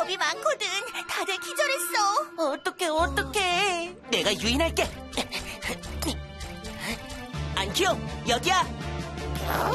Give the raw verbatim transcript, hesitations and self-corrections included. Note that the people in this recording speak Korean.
겁이 많거든. 다들 기절했어. 어떡해, 어떡해. 내가 유인할게. 안키오, 여기야.